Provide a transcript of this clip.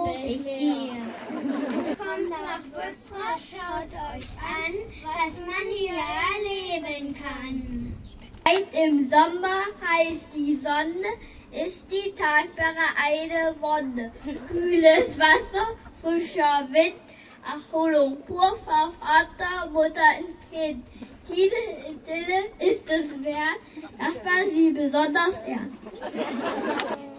auch wichtig. Kommt nach Würzburg, schaut euch an, was man hier erleben kann. Weit im Sommer heißt die Sonne, ist die Tatsache eine Wonne. Kühles Wasser, frischer Wind, Erholung pur für Vater, Mutter und Kind. Diese Idylle ist es wert, dass man sie besonders ehrt.